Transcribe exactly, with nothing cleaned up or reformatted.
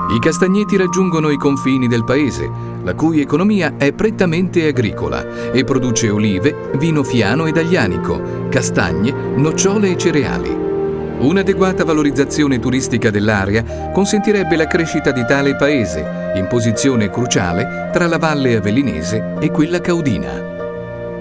I castagneti raggiungono i confini del paese, la cui economia è prettamente agricola e produce olive, vino fiano ed aglianico, castagne, nocciole e cereali. Un'adeguata valorizzazione turistica dell'area consentirebbe la crescita di tale paese, in posizione cruciale tra la Valle Avellinese e quella Caudina.